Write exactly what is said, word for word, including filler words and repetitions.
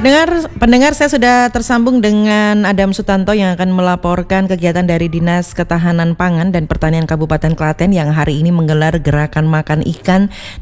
Pendengar, pendengar saya sudah tersambung dengan Adam Sutanto yang akan melaporkan kegiatan dari Dinas Ketahanan Pangan dan Pertanian Kabupaten Klaten yang hari ini menggelar gerakan makan ikan